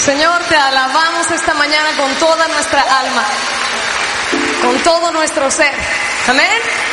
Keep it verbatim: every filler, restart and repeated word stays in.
Señor, te alabamos esta mañana con toda nuestra alma, con todo nuestro ser. Amén.